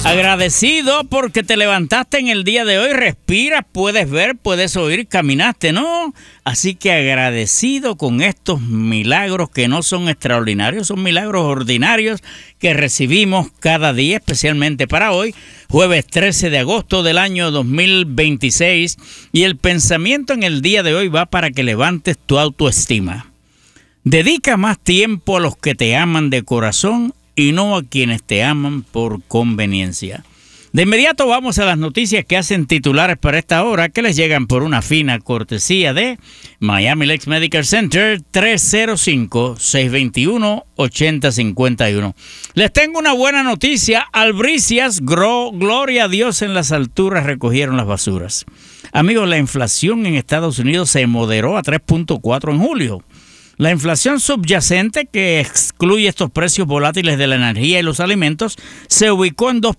Agradecido porque te levantaste en el día de hoy, respiras, puedes ver, puedes oír, caminaste, ¿no? Así que agradecido con estos milagros que no son extraordinarios, son milagros ordinarios que recibimos cada día, especialmente para hoy, jueves 13 de agosto del año 2026. Y el pensamiento en el día de hoy va para que levantes tu autoestima. Dedica más tiempo a los que te aman de corazón y no a quienes te aman por conveniencia. De inmediato vamos a las noticias que hacen titulares para esta hora, que les llegan por una fina cortesía de Miami Lakes Medical Center, 305-621-8051. Les tengo una buena noticia. Albricias, gloria a Dios, en las alturas recogieron las basuras. Amigos, la inflación en Estados Unidos se moderó a 3.4 en julio. La inflación subyacente, que excluye estos precios volátiles de la energía y los alimentos, se ubicó en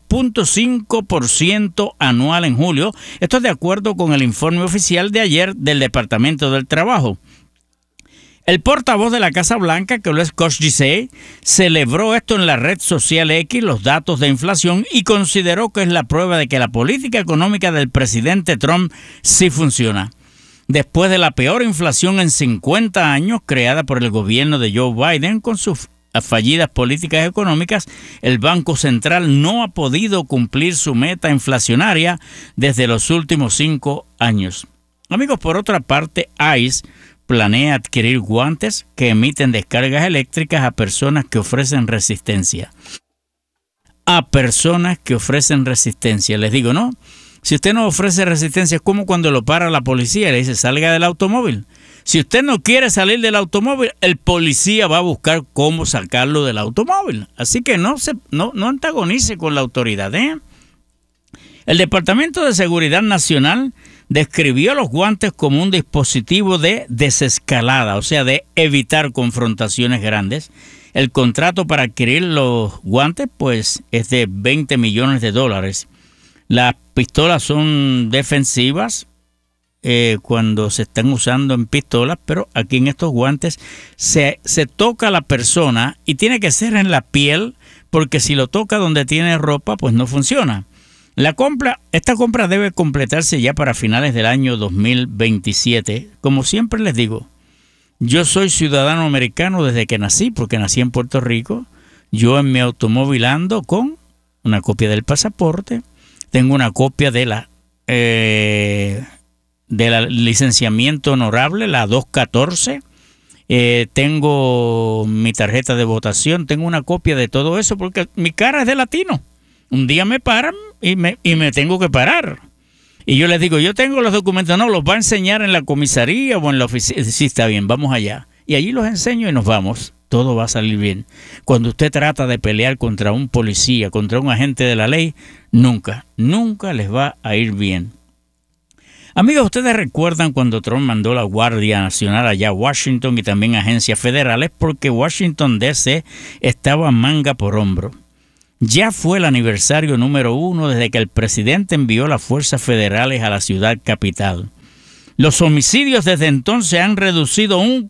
2.5% anual en julio. Esto es de acuerdo con el informe oficial de ayer del Departamento del Trabajo. El portavoz de la Casa Blanca, que es Coach Giselle, celebró esto en la red social X, los datos de inflación, y consideró que es la prueba de que la política económica del presidente Trump sí funciona. Después de la peor inflación en 50 años creada por el gobierno de Joe Biden con sus fallidas políticas económicas, el Banco Central no ha podido cumplir su meta inflacionaria desde los últimos 5 años. Amigos, por otra parte, ICE planea adquirir guantes que emiten descargas eléctricas a personas que ofrecen resistencia. A personas que ofrecen resistencia. Les digo, ¿no? Si usted no ofrece resistencia, es como cuando lo para la policía y le dice, salga del automóvil. Si usted no quiere salir del automóvil, el policía va a buscar cómo sacarlo del automóvil. Así que no antagonice con la autoridad, ¿eh? El Departamento de Seguridad Nacional describió los guantes como un dispositivo de desescalada, o sea, de evitar confrontaciones grandes. El contrato para adquirir los guantes, pues, es de $20 millones. Las pistolas son defensivas cuando se están usando en pistolas, pero aquí en estos guantes se toca a la persona y tiene que ser en la piel, porque si lo toca donde tiene ropa, pues no funciona. Esta compra debe completarse ya para finales del año 2027. Como siempre les digo, yo soy ciudadano americano desde que nací, porque nací en Puerto Rico. Yo en mi automóvil ando con una copia del pasaporte. Tengo una copia de la licenciamiento honorable, la 214. Tengo mi tarjeta de votación. Tengo una copia de todo eso porque mi cara es de latino. Un día me paran y me tengo que parar. Y yo les digo, yo tengo los documentos. No, los va a enseñar en la comisaría o en la oficina. Sí, está bien, vamos allá. Y allí los enseño y nos vamos. Todo va a salir bien. Cuando usted trata de pelear contra un policía, contra un agente de la ley, nunca les va a ir bien. Amigos, ustedes recuerdan cuando Trump mandó la Guardia Nacional allá a Washington y también agencias federales, porque Washington DC estaba manga por hombro. Ya fue el aniversario número 1 desde que el presidente envió las fuerzas federales a la ciudad capital. Los homicidios desde entonces han reducido un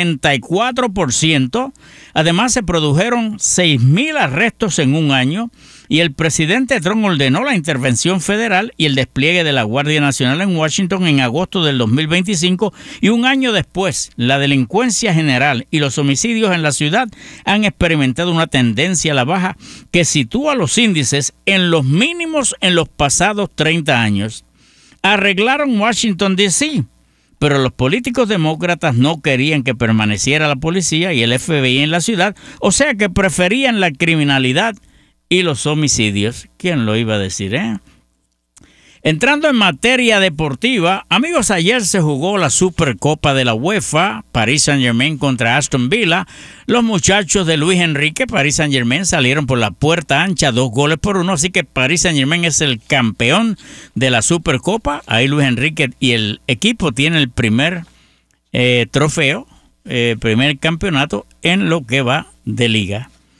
44%. Además, se produjeron 6,000 arrestos en un año y el presidente Trump ordenó la intervención federal y el despliegue de la Guardia Nacional en Washington en agosto del 2025, y un año después, la delincuencia general y los homicidios en la ciudad han experimentado una tendencia a la baja que sitúa los índices en los mínimos en los pasados 30 años. Arreglaron Washington, D.C., pero los políticos demócratas no querían que permaneciera la policía y el FBI en la ciudad, o sea que preferían la criminalidad y los homicidios. ¿Quién lo iba a decir, eh? Entrando en materia deportiva, amigos, ayer se jugó la Supercopa de la UEFA, Paris Saint-Germain contra Aston Villa. Los muchachos de Luis Enrique, Paris Saint-Germain, salieron por la puerta ancha 2-1, así que Paris Saint-Germain es el campeón de la Supercopa. Ahí Luis Enrique y el equipo tienen el primer trofeo, primer campeonato en lo que va de liga.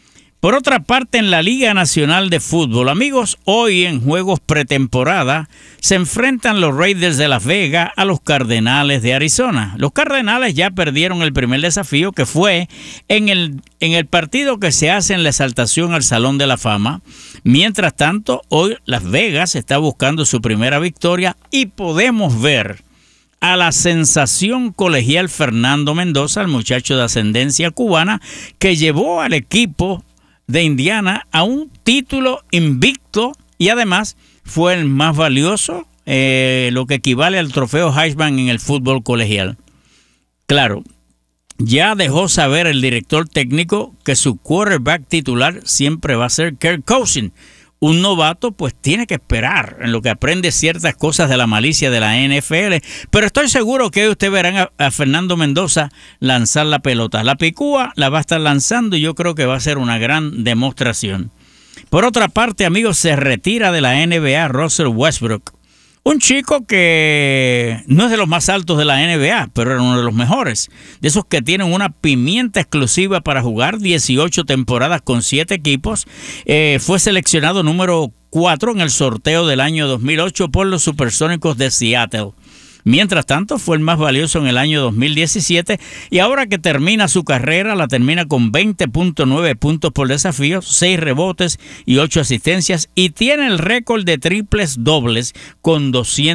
Por otra parte, en la Liga Nacional de Fútbol, amigos, hoy en juegos pretemporada se enfrentan los Raiders de Las Vegas a los Cardenales de Arizona. Los Cardenales ya perdieron el primer desafío, que fue en el partido que se hace en la exaltación al Salón de la Fama. Mientras tanto, hoy Las Vegas está buscando su primera victoria y podemos ver a la sensación colegial Fernando Mendoza, el muchacho de ascendencia cubana, que llevó al equipo de Indiana a un título invicto y además fue el más valioso, lo que equivale al trofeo Heisman en el fútbol colegial. Claro, ya dejó saber el director técnico que su quarterback titular siempre va a ser Kirk Cousins. Un novato pues tiene que esperar en lo que aprende ciertas cosas de la malicia de la NFL, pero estoy seguro que hoy ustedes verán a Fernando Mendoza lanzar la pelota. La picúa la va a estar lanzando y yo creo que va a ser una gran demostración. Por otra parte, amigos, se retira de la NBA Russell Westbrook. Un chico que no es de los más altos de la NBA, pero era uno de los mejores. De esos que tienen una pimienta exclusiva para jugar 18 temporadas con 7 equipos. Fue seleccionado número 4 en el sorteo del año 2008 por los Supersónicos de Seattle. Mientras tanto, fue el más valioso en el año 2017 y ahora que termina su carrera, la termina con 20.9 puntos por desafío, 6 rebotes y 8 asistencias y tiene el récord de triples dobles con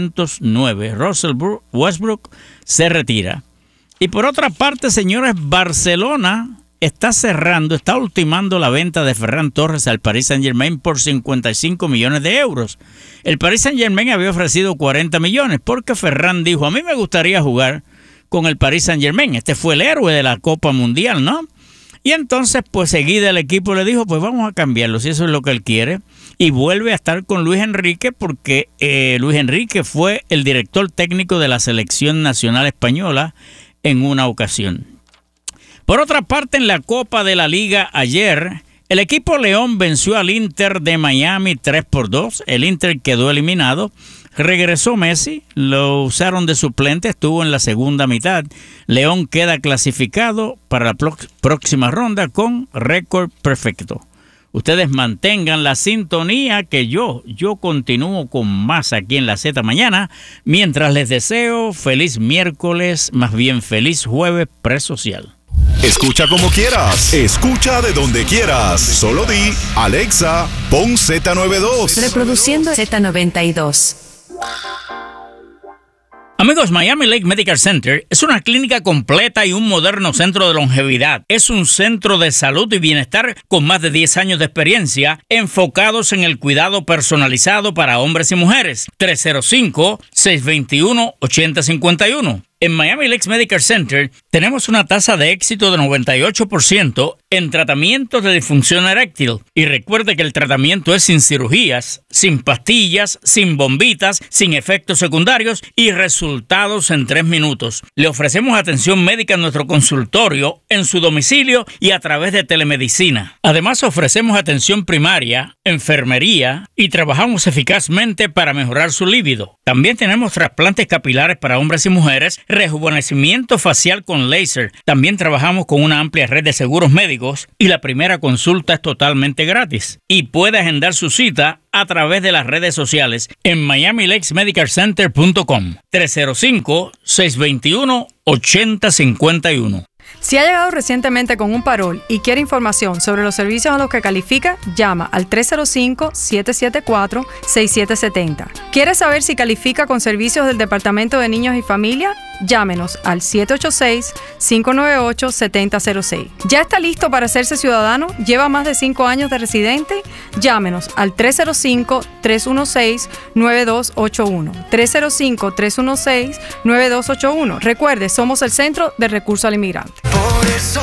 209. Russell Westbrook se retira. Y por otra parte, señores, Barcelona está ultimando la venta de Ferran Torres al Paris Saint-Germain por 55 millones de euros. El Paris Saint-Germain había ofrecido 40 millones porque Ferran dijo, a mí me gustaría jugar con el Paris Saint-Germain. Este fue el héroe de la Copa Mundial, ¿no? Y entonces, pues seguida el equipo le dijo, pues vamos a cambiarlo, si eso es lo que él quiere. Y vuelve a estar con Luis Enrique porque Luis Enrique fue el director técnico de la Selección Nacional Española en una ocasión. Por otra parte, en la Copa de la Liga ayer, el equipo León venció al Inter de Miami 3-2. El Inter quedó eliminado. Regresó Messi, lo usaron de suplente, estuvo en la segunda mitad. León queda clasificado para la próxima ronda con récord perfecto. Ustedes mantengan la sintonía que yo continúo con más aquí en la Z mañana, mientras les deseo feliz miércoles, más bien feliz jueves presocial. Escucha como quieras, escucha de donde quieras. Solo di, Alexa, pon Z92. Reproduciendo Z92. Amigos, Miami Lake Medical Center es una clínica completa y un moderno centro de longevidad. Es un centro de salud y bienestar con más de 10 años de experiencia, enfocados en el cuidado personalizado para hombres y mujeres. 305-621-8051. En Miami Lakes Medical Center tenemos una tasa de éxito de 98% en tratamientos de disfunción eréctil. Y recuerde que el tratamiento es sin cirugías, sin pastillas, sin bombitas, sin efectos secundarios y resultados en 3 minutos. Le ofrecemos atención médica en nuestro consultorio, en su domicilio y a través de telemedicina. Además, ofrecemos atención primaria, enfermería y trabajamos eficazmente para mejorar su líbido. También tenemos trasplantes capilares para hombres y mujeres, rejuvenecimiento facial con láser. También trabajamos con una amplia red de seguros médicos y la primera consulta es totalmente gratis. Y puede agendar su cita a través de las redes sociales en miamilakesmedicalcenter.com. 305-621-8051. Si ha llegado recientemente con un parol y quiere información sobre los servicios a los que califica, llama al 305-774-6770. ¿Quiere saber si califica con servicios del Departamento de Niños y Familia? Llámenos al 786-598-7006. ¿Ya está listo para hacerse ciudadano? ¿Lleva más de 5 años de residente? Llámenos al 305-316-9281. 305-316-9281. Recuerde, somos el Centro de Recursos al Inmigrante.